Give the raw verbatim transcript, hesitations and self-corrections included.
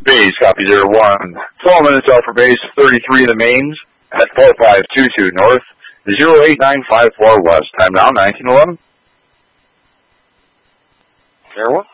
Base, copy zero one. twelve minutes out for base, thirty-three of the mains at four five two two north, zero eight nine five four west. Time now, nineteen eleven. Air one.